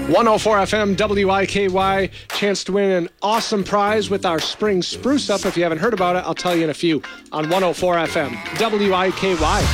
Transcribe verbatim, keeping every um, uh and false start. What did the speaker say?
one oh four F M W I K Y. Chance to win an awesome prize with our spring spruce up. If you haven't heard about it, I'll tell you in a few on one oh four F M W I K Y.